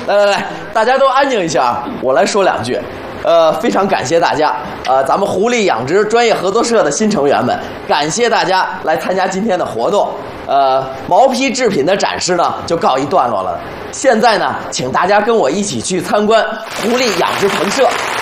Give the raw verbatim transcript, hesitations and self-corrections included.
来来来，大家都安静一下啊，我来说两句。呃，非常感谢大家，呃，咱们狐狸养殖专业合作社的新成员们，感谢大家来参加今天的活动。呃，毛坯制品的展示呢就告一段落了。现在呢，请大家跟我一起去参观狐狸养殖棚社。